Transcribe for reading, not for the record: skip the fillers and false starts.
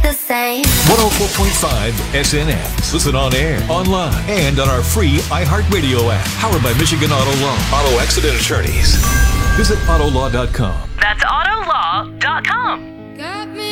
the same. 104.5 SNX. Listen on air, online, and on our free iHeartRadio app. Powered by Michigan Auto Law. Auto Accident Attorneys. Visit Autolaw.com. That's Autolaw.com.